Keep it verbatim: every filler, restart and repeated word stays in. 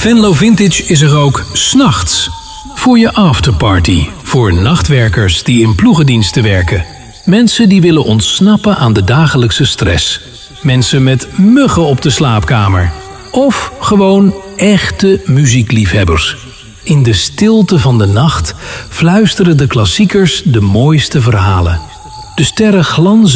Venlo Vintage is er ook 's nachts. Voor je afterparty. Voor nachtwerkers die in ploegendiensten werken. Mensen die willen ontsnappen aan de dagelijkse stress. Mensen met muggen op de slaapkamer. Of gewoon echte muziekliefhebbers. In de stilte van de nacht fluisteren de klassiekers de mooiste verhalen. De sterren glanzen